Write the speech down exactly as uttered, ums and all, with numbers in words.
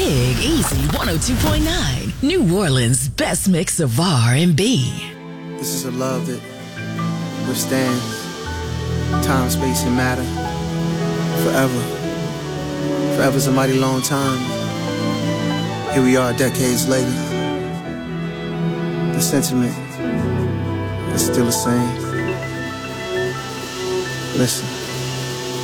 Big Easy one oh two point nine, New Orleans' best mix of R and B. This is a love that withstands time, space, and matter forever. Forever's a mighty long time. Here we are decades later. The sentiment is still the same. Listen.